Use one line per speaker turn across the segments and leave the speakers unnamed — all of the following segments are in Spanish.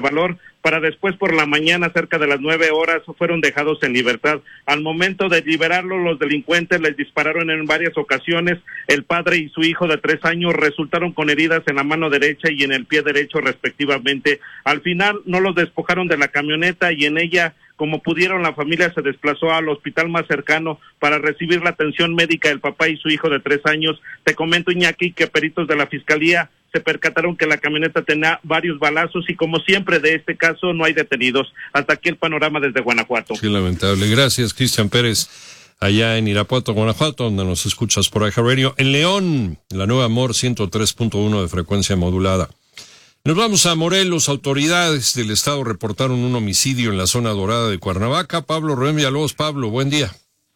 valor, para después por la mañana, cerca de las 9 horas, fueron dejados en libertad. Al momento de liberarlos, los delincuentes les dispararon en varias ocasiones. El padre y su hijo de 3 años resultaron con heridas en la mano derecha y en el pie derecho respectivamente. Al final no los despojaron de la camioneta y en ella, como pudieron, la familia se desplazó al hospital más cercano para recibir la atención médica del papá y su hijo de 3 años. Te comento, Iñaki, que peritos de la Fiscalía se percataron que la camioneta tenía varios balazos y, como siempre de este caso, no hay detenidos. Hasta aquí el panorama desde Guanajuato.
Qué lamentable. Gracias, Cristian Pérez, allá en Irapuato, Guanajuato, donde nos escuchas por iHeartRadio. En León, la nueva Amor 103.1 de frecuencia modulada. Nos vamos a Morelos. Autoridades del estado reportaron un homicidio en la zona dorada de Cuernavaca. Pablo Rubén Villalobos. Pablo, buen día.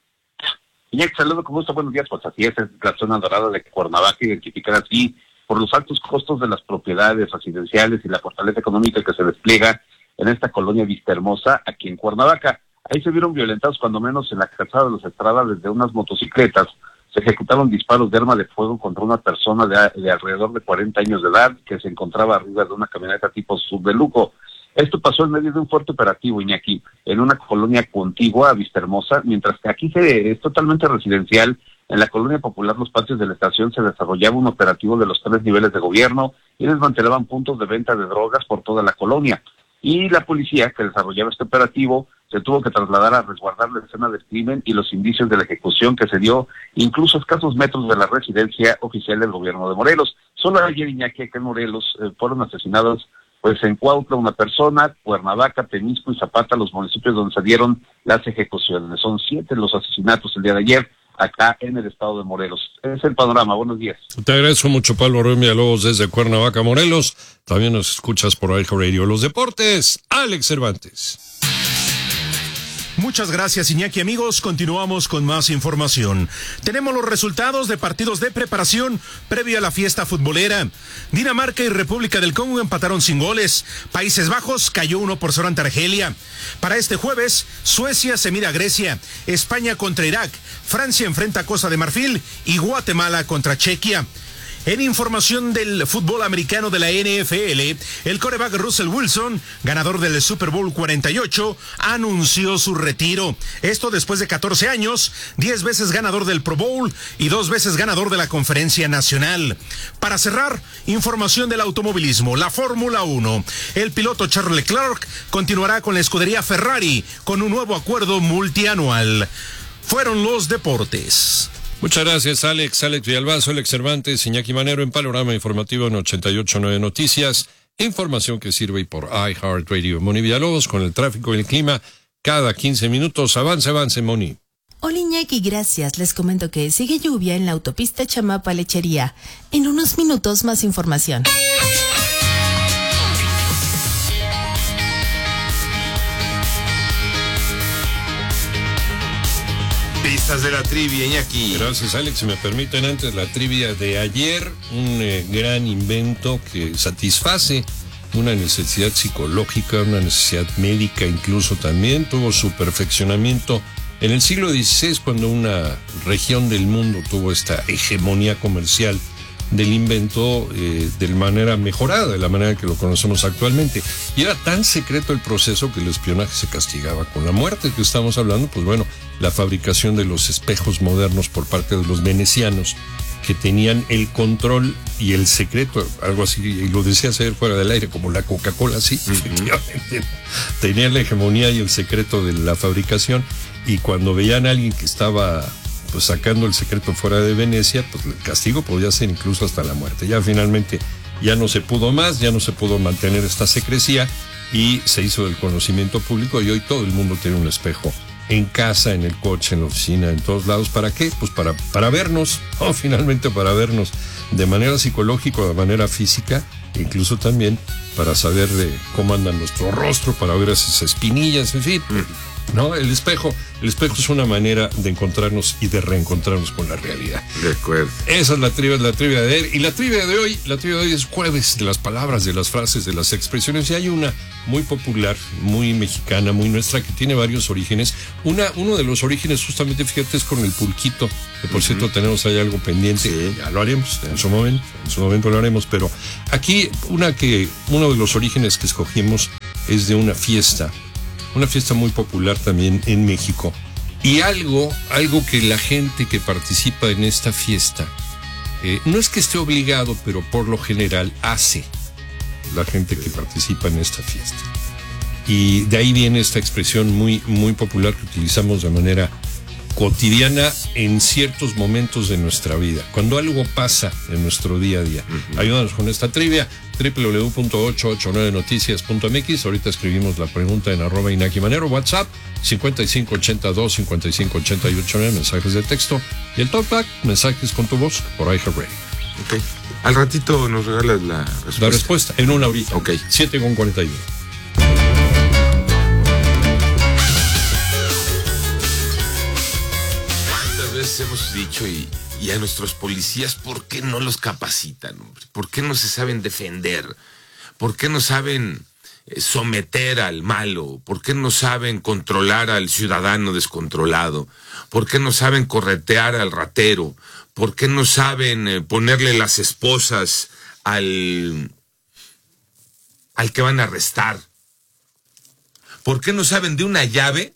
Iñaki, saludo con gusto, buenos días. Pues así es la zona dorada de Cuernavaca, identificada así por los altos costos de las propiedades residenciales y la fortaleza económica que se despliega en esta colonia Vista Hermosa, aquí en Cuernavaca. Ahí se vieron violentados, cuando menos en la calzada de los Estrada, desde unas motocicletas. Se ejecutaron disparos de arma de fuego contra una persona de alrededor de 40 años de edad que se encontraba arriba de una camioneta tipo sub de lujo. Esto pasó en medio de un fuerte operativo, Iñaki, en una colonia contigua a Vista Hermosa, mientras que aquí es totalmente residencial. En la colonia popular Los Patios de la Estación se desarrollaba un operativo de los 3 niveles de gobierno y desmantelaban puntos de venta de drogas por toda la colonia. Y la policía que desarrollaba este operativo se tuvo que trasladar a resguardar la escena del crimen y los indicios de la ejecución que se dio incluso a escasos metros de la residencia oficial del gobierno de Morelos. Solo ayer, Iñaki, que en Morelos fueron asesinados pues en Cuautla una persona, Cuernavaca, Temisco y Zapata, los municipios donde se dieron las ejecuciones. Son 7 los asesinatos el día de ayer acá en el estado de Morelos. Ese es el panorama. Buenos días.
Te agradezco mucho, Pablo Rubén Villalobos, desde Cuernavaca, Morelos. También nos escuchas por iHeartRadio. Los deportes, Alex Cervantes.
Muchas gracias, Iñaki. Amigos, continuamos con más información. Tenemos los resultados de partidos de preparación previo a la fiesta futbolera. Dinamarca y República del Congo empataron sin goles. Países Bajos cayó 1-0 ante Argelia. Para este jueves, Suecia se mira a Grecia, España contra Irak, Francia enfrenta a Costa de Marfil y Guatemala contra Chequia. En información del fútbol americano de la NFL, el quarterback Russell Wilson, ganador del Super Bowl 48, anunció su retiro. Esto después de 14 años, 10 veces ganador del Pro Bowl y 2 veces ganador de la Conferencia Nacional. Para cerrar, información del automovilismo, la Fórmula 1. El piloto Charles Leclerc continuará con la escudería Ferrari con un nuevo acuerdo multianual. Fueron los deportes.
Muchas gracias, Alex Villalbazo, Alex Cervantes, Iñaki Manero en Panorama Informativo en 88.9 Noticias. Información que sirve por iHeartRadio. Moni Villalobos con el tráfico y el clima cada 15 minutos. Avance, Moni.
Hola, Iñaki, gracias. Les comento que sigue lluvia en la autopista Chamapa-Lechería. En unos minutos más información.
Pistas de la trivia, Iñaki.
Gracias, Alex. Si me permiten, antes la trivia de ayer, un gran invento que satisface una necesidad psicológica, una necesidad médica incluso también. Tuvo su perfeccionamiento en el siglo XVI, cuando una región del mundo tuvo esta hegemonía comercial del invento de manera mejorada, de la manera que lo conocemos actualmente. Y era tan secreto el proceso que el espionaje se castigaba con la muerte. Que estamos hablando, pues bueno, la fabricación de los espejos modernos por parte de los venecianos, que tenían el control y el secreto, algo así, y lo decía ayer fuera del aire, como la Coca-Cola, sí, efectivamente. Tenían la hegemonía y el secreto de la fabricación, y cuando veían a alguien que estaba pues sacando el secreto fuera de Venecia, pues el castigo podía ser incluso hasta la muerte. Ya finalmente ya no se pudo más, ya no se pudo mantener esta secrecía y se hizo del conocimiento público, y hoy todo el mundo tiene un espejo en casa, en el coche, en la oficina, en todos lados. ¿Para qué? Pues para vernos, finalmente para vernos de manera psicológica, de manera física, incluso también para saber cómo anda nuestro rostro, para ver esas espinillas, en fin. ¿no? El espejo es una manera de encontrarnos y de reencontrarnos con la realidad.
De acuerdo.
Esa es la trivia de ayer. Y la trivia de hoy es jueves de las palabras, de las frases, de las expresiones. Y hay una muy popular, muy mexicana, muy nuestra, que tiene varios orígenes. Uno de los orígenes, justamente, fíjate, es con el pulquito, que por cierto tenemos ahí algo pendiente. Sí. Ya lo haremos, en su momento lo haremos. Pero aquí, uno de los orígenes que escogimos es de una fiesta muy popular también en México. Y algo que la gente que participa en esta fiesta, no es que esté obligado, pero por lo general hace la gente que participa en esta fiesta. Y de ahí viene esta expresión muy, muy popular que utilizamos de manera cotidiana en ciertos momentos de nuestra vida, cuando algo pasa en nuestro día a día. Ayúdanos con esta trivia, www.889noticias.mx. Ahorita escribimos la pregunta en @Inaki Manero, WhatsApp 5582-5588, mensajes de texto, y el talkback, mensajes con tu voz por iHeartRadio.
Ok. Al ratito nos regalas la respuesta.
La respuesta en una horita.
Ok.
7:41.
Hemos dicho y a nuestros policías, ¿por qué no los capacitan? ¿Por qué no se saben defender? ¿Por qué no saben someter al malo? ¿Por qué no saben controlar al ciudadano descontrolado? ¿Por qué no saben corretear al ratero? ¿Por qué no saben ponerle las esposas al que van a arrestar? ¿Por qué no saben de una llave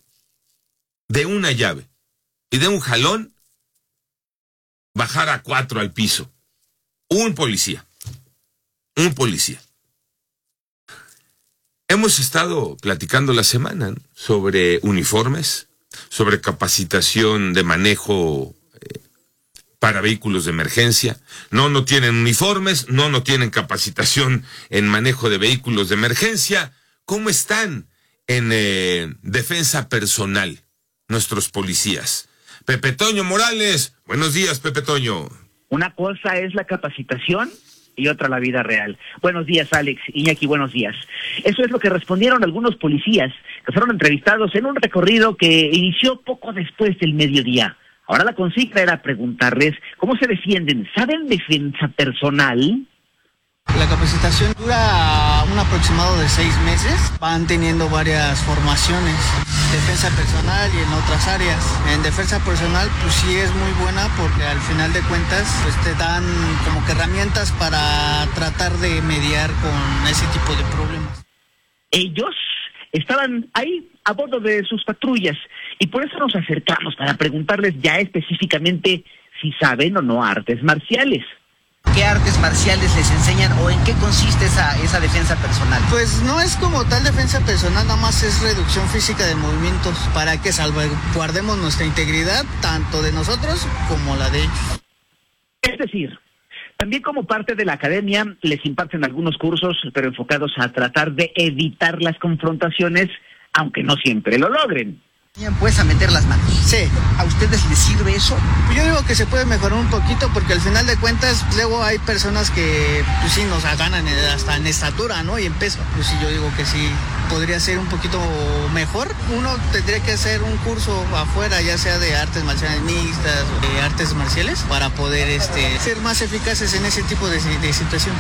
y de un jalón bajar a 4 al piso? Un policía. Hemos estado platicando la semana sobre uniformes, sobre capacitación de manejo para vehículos de emergencia. No tienen uniformes, no tienen capacitación en manejo de vehículos de emergencia. ¿Cómo están en defensa personal nuestros policías? Pepe Toño Morales, buenos días, Pepe Toño.
Una cosa es la capacitación y otra la vida real. Buenos días, Alex. Iñaki, buenos días. Eso es lo que respondieron algunos policías que fueron entrevistados en un recorrido que inició poco después del mediodía. Ahora la consigna era preguntarles cómo se defienden. ¿Saben defensa personal?
La capacitación dura un aproximado de 6 meses. Van teniendo varias formaciones, defensa personal y en otras áreas. En defensa personal, pues sí es muy buena porque al final de cuentas pues te dan como que herramientas para tratar de mediar con ese tipo de problemas.
Ellos estaban ahí a bordo de sus patrullas y por eso nos acercamos para preguntarles ya específicamente si saben o no artes marciales.
¿Qué artes marciales les enseñan o en qué consiste esa defensa personal?
Pues no es como tal defensa personal, nada más es reducción física de movimientos para que salvaguardemos nuestra integridad, tanto de nosotros como la de ellos.
Es decir, también como parte de la academia les imparten algunos cursos, pero enfocados a tratar de evitar las confrontaciones, aunque no siempre lo logren.
¿Puedes a meter las manos?
Sí.
¿A ustedes les sirve eso?
Yo digo que se puede mejorar un poquito porque al final de cuentas luego hay personas que pues sí nos ganan hasta en estatura, ¿no? Y en peso. Pues sí, yo digo que sí podría ser un poquito mejor. Uno tendría que hacer un curso afuera, ya sea de artes marciales mixtas o de artes marciales, para poder ser más eficaces en ese tipo de situaciones.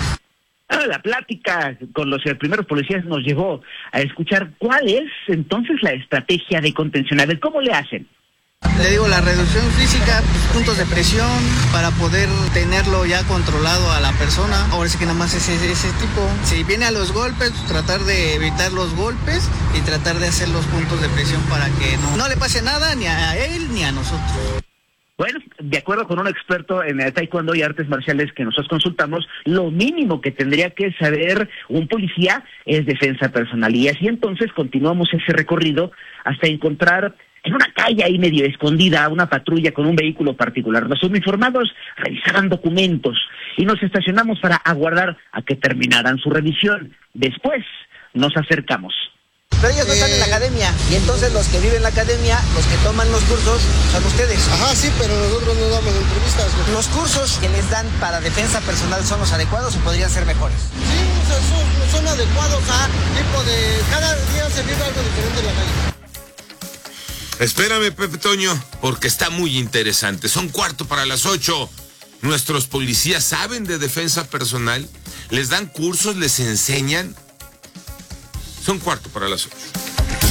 La plática con los primeros policías nos llevó a escuchar cuál es entonces la estrategia de contención. A ver, ¿cómo le hacen?
Le digo, la reducción física, puntos de presión, para poder tenerlo ya controlado a la persona. Ahora sí que nada más es ese tipo. Si viene a los golpes, tratar de evitar los golpes y tratar de hacer los puntos de presión para que no le pase nada ni a él ni a nosotros.
Bueno, de acuerdo con un experto en taekwondo y artes marciales que nosotros consultamos, lo mínimo que tendría que saber un policía es defensa personal. Y así entonces continuamos ese recorrido hasta encontrar en una calle ahí medio escondida una patrulla con un vehículo particular. Los uniformados revisaban documentos y nos estacionamos para aguardar a que terminaran su revisión. Después nos acercamos.
Pero ellos no están en la academia, y entonces los que viven en la academia, los que toman los cursos, son ustedes.
Ajá, sí, pero nosotros no damos entrevistas.
¿Los cursos que les dan para defensa personal son los adecuados o podrían ser mejores?
Sí, son adecuados a tipo de... Cada día se vive algo diferente en la calle.
Espérame, Pepe Toño, porque está muy interesante. Son 7:45. Nuestros policías saben de defensa personal, les dan cursos, les enseñan. Son 7:45.